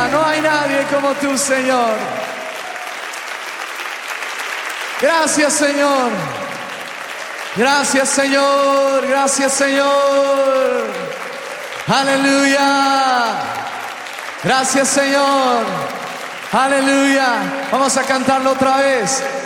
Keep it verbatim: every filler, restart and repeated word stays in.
Aleluya, no hay nadie como tú, Señor. Gracias, Señor. Gracias, Señor. Gracias, Señor. Aleluya. Gracias, Señor. Aleluya. Vamos a cantarlo otra vez.